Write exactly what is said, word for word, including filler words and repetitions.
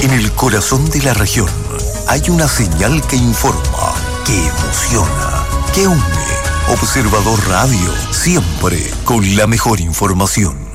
En el corazón de la región hay una señal que informa, que emociona, que une. Observador Radio, siempre con la mejor información.